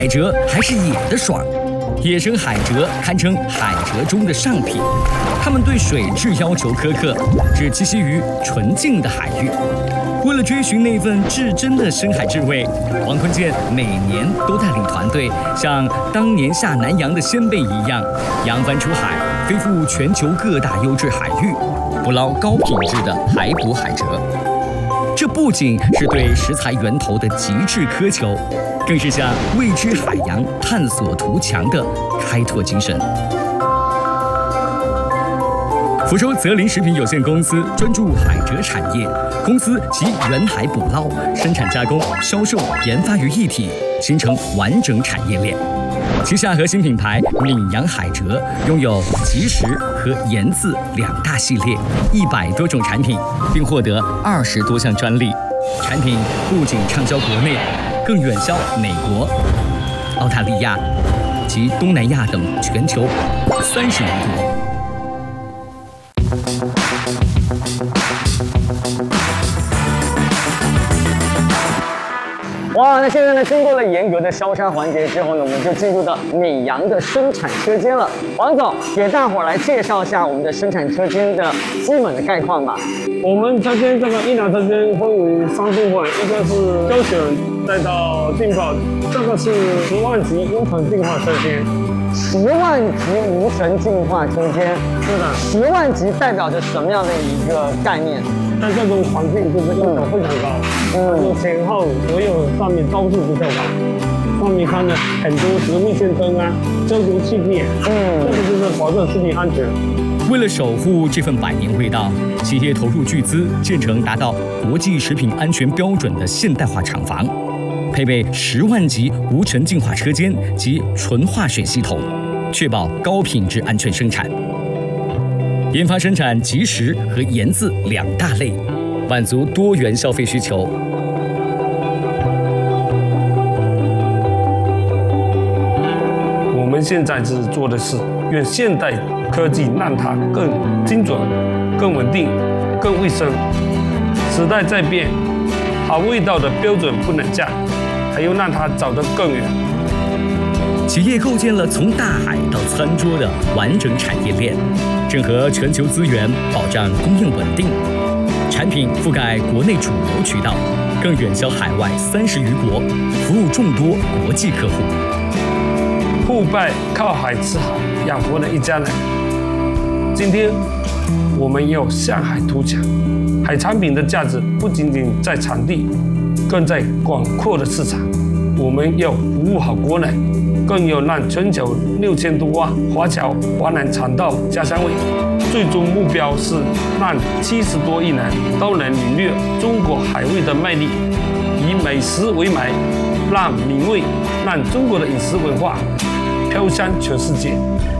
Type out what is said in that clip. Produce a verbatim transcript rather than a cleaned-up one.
海蜇还是野的爽，野生海蜇堪称海蜇中的上品。它们对水质要求苛刻，只栖息于纯净的海域。为了追寻那份至真的深海智慧，王坤健每年都带领团队像当年下南洋的先辈一样，扬帆出海，飞赴全球各大优质海域，捕捞高品质的海捕海蜇。这不仅是对食材源头的极致苛求，更是向未知海洋探索图强的开拓精神。福州泽林食品有限公司专注海蜇产业，公司集远海捕捞、生产加工、销售、研发于一体，形成完整产业链。旗下核心品牌闽洋海蜇拥有即食和盐渍两大系列，一百多种产品，并获得二十多项专利。产品不仅畅销国内，更远销美国、澳大利亚及东南亚等全球三十余国。 哇，那现在呢，经过了严格的消杀环节之后呢，我们就进入到闽洋的生产车间了。王总，给大伙儿来介绍一下我们的生产车间的基本的概况吧。 我们车间这个一辆车间分为三部分，一个是挑选，再到进口，这个是十万级无尘净化车间。 十万级无尘净化车间， 是的， 十万级代表着什么样的一个概念？ 在这种环境就是要求非常高，嗯，前后所有上面都是比较高，上面看了很多直密线灯啊、消毒器具，嗯，这个就是保证食品安全。 为了守护这份百年味道，企业投入巨资建成达到国际食品安全标准的现代化厂房，配备十万级无尘净化车间及纯化水系统，确保高品质安全生产。研发生产即食和盐渍两大类，满足多元消费需求。 我们现在是做的是用现代科技让它更精准、更稳定、更卫生。时代在变，好味道的标准不能降，还要让它走得更远。 企业构建了从大海到餐桌的完整产业链，整合全球资源，保障供应稳定。产品覆盖国内主流渠道，更远销海外三十余国，服务众多国际客户。 互拜靠海吃海，养活了一家人。今天我们要向海图强，海产品的价值不仅仅在产地，更在广阔的市场。我们要服务好国内，更要让全球六千多万华侨华人尝到家乡味。最终目标是让七十多亿人都能领略中国海味的魅力，以美食为媒，让闽味，让中国的饮食文化飘向全世界。